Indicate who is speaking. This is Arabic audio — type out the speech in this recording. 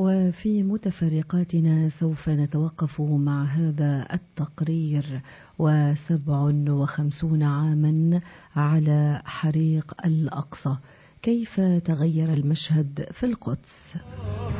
Speaker 1: وفي متفرقاتنا سوف نتوقف مع هذا التقرير. 57 عاما على حريق الأقصى، كيف تغير المشهد في القدس؟